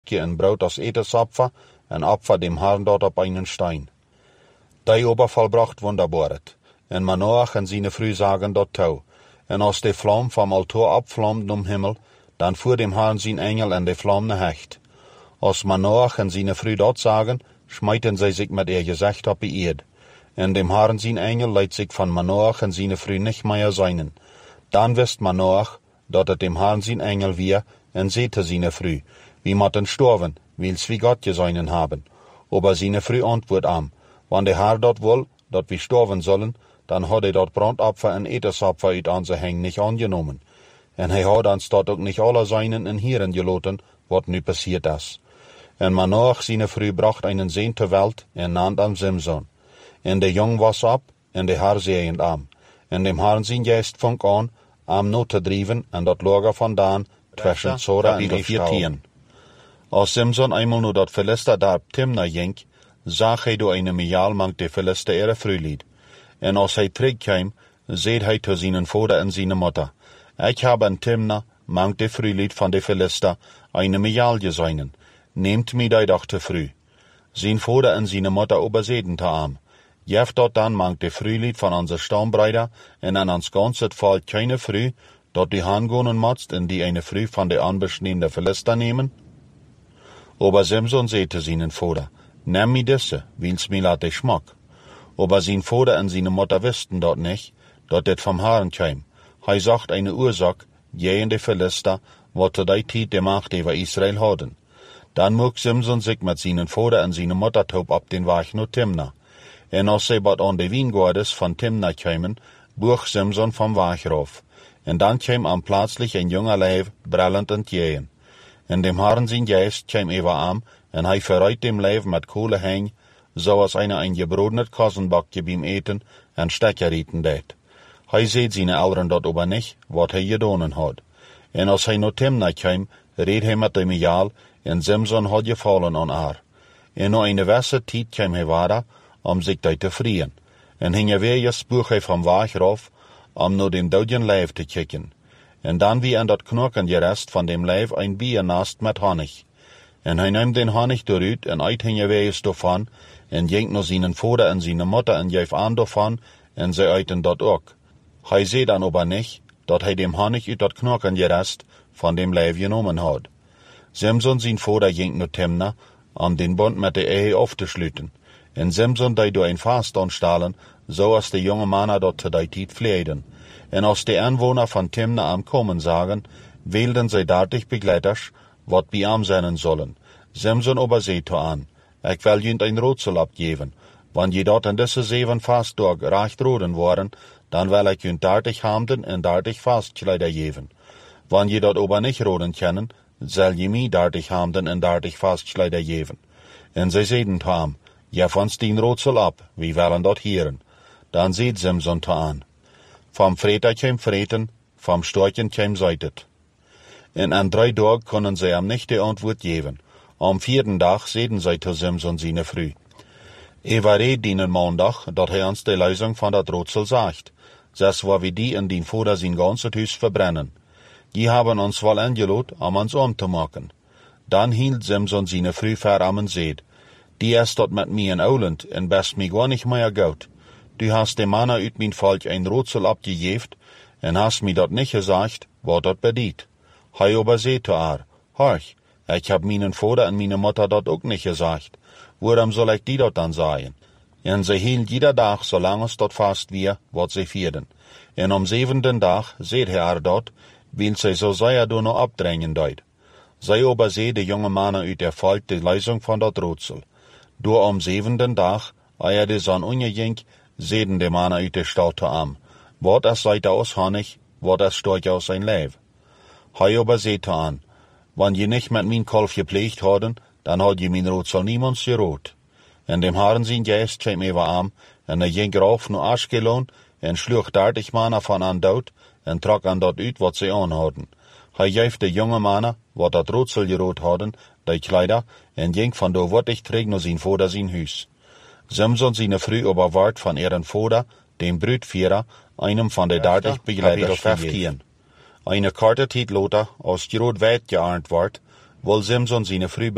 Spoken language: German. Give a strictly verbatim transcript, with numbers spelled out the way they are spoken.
Brotje en brood als etensopfer, en opfer dem Herrn dort op einen Stein. Die Oberfall bracht wunderbaret, en Manoach en seine Früh sagen dort tau, en als de Vlam vom Altar abflammt um Himmel, dann fuhr dem Herrn sein Engel en de Vlam ne Hecht. Als Manoach en seine Früh dort sagen, schmeiten sie sich mit ihr Gesicht op die Erd. En dem Herrn sein Engel leidt sich von Manoach en seine Früh nicht mehr seinen. Dann wisst Manoach, dat het dem Herrn sein Engel wir, en sehte seine Früh, wie matten storven, wils wie Gott geseinen haben. Aber seine Früh antwort am, wann der Herr dort will, dat wir storven sollen, dann hat er dort Brandopfer en Etensopfer uit onze heng nicht angenommen. En hij had ons dort auch nicht alle seinen en Hieren geloten, wat nu passiert is. En Manoach seine Früh bracht einen Sehn ter Welt, en nannt am Simson. En de Jong was ab, en de Herr sehend am. En dem Herrn sein Geist fang an, am not te driven, en dat lager vandaan, zwischen Zora en Eftaulen. Als Simson einmal nur dat Philister daar Timna ging, zag hij door eine Mial mank de Philister ihre Frühlied. En als hij terugkwam, zeed hij te zijn vader en zijn moeder, ik heb in Timna mank de Frühlied van de Philister eine Mial geseinen, nehmt mi die doch te früh. Zijn vader en zijn moeder oberzeden te am. Jeft dort dann mank de Frühlied van onze Stammbreider, en an ons ganzet valt keine Früh, dort die Hangonen motzt, en die eine Früh van de anbeschneende Philister nehmen? Aber Simson sehte seinen Vater, nimm mi disse, wils mi lat de schmack. Aber sein Vater en seine Mutter wisten dort nicht, dort det vom Herrn käm. Hij sagt eine Ursache, je en de Philister, wat zu die Tijd de Macht über Israel hadden. Dann mog Simson sich mit seinen Vater en seine Mutter taub ab den Weg nur Timna. En als sie bad an de Wiengordes von Timna kämen, buch Simson vom Weg rauf. En dann käm am plötzlich ein junger Leib brellend entgegen. En dem Herrn sein Geist käm über am, en hij verreit dem Leib mit Kohle heng, so als einer ein gebrodenet Kassenbackje beim Eten en Stecker rieten det. Hij seht seine Eltern dort aber nicht, wat hij gedonen hat. En als hij no Timna käm, red hij mit dem Jaal, en Simson had gefallen an haar. En no eine wesse Tijd käm hij weiter, om sich die te vrien. En hing er weer spoeg hij vom Weg rauf, om no den douden Leib te kicken. En dan wie an dat knoken gerest van dem Leib ein Bier nast met Honig. En hij neemt den Honig doorut en uit hing er weer davon, en jenkt no seinen Vater en seine Mutter en geef aan davon, en zij uiten dat ook. Hij seht dan aber nicht, dat hij dem Honig uit dat knoken gerest van dem Leib genommen had. Simson sein Vater jenkt no Timna, om den Bund met de Ehe aufzuschlüten. En Simson die door een Fast anstalen, so als de jonge Männer dort zu die Tijd vleiden. En als de Anwohner von Timna am kommen sagen, wählten sie dertig Begleiters, wat bei am sein sollen. Simson aber seht an, ich will jünd ein Rotsel abgeben. Wann je dort in diese zeven Fastdag recht roden worden, dann will ich jünd dertig Hemden en dertig Fastkleider geben. Wann je dort aber nicht roden können, soll je mi dertig Hemden en dertig Fastkleider geben. En sie sehen ham, ja von den Rotsel ab, wie wollen dort hieren. Dann sieht Simson an. Vom Freter käm Freten, vom Storchen käm Seitet. En an drei Tagen können sie am nicht die Antwort geben. Am vierten Tag sehen sie zu Simson seine Früh. Eva red dienen Montag, dat hij uns die Lösung von dat Rotsel sagt. Das war wie die in den Vater sein ganzes Haus verbrennen. Die haben uns wohl angelot, um uns umzumachen. Dann hielt Simson seine Früh ver am Seed. Die ist dort mit mir in Auland, en best mi gar nicht mehr gut. Du hast dem Mann uit mein Volk ein Rotsel abgejeft, en hast mi dort nicht gesagt, wat dort bediet. Hij aber seht zu haar, horch, ich hab meinen Vater en meine Mutter dort auch nicht gesagt. Warum soll ich die dort dann sagen? En sie hielt jeder Tag, solange es dort fast wir, wat sie vierden. En am siebenten Tag seht er dort, will sie so sehr du noch abdrängen deut. Sie aber seht die junge Männer uit der Volk die Leisung von dort Rotsel. Du am siebenten Tag, eer de Sonne unging, sehen die Männer uit der Stadt am. Wat es seit aus Honig, wat es storch aus sein Leib. Hij aber seht an, wann je nicht mit min Kolf gepflegt hadden, dann had je min Rotsel niemands gerot. En dem Herrn sein Geist käm über am, en er ging rauf no Aschkelon, en schluch dertig Männer von an dood, en trok an dort uit wat sie anhadden. Hij geef de junge Männer, wat dat Rotsel gerot hadden, die Kleider, en ging von do wat ich träg no sein Vater sein Hüs. Simson seine Früh aber ward von ihren Vater, dem Brüdvierer, einem von de dertig Begleiter verftieren. Eine Karte Tiet Lothar, aus Gerot weit geahnt ward, wohl Simson seine Früh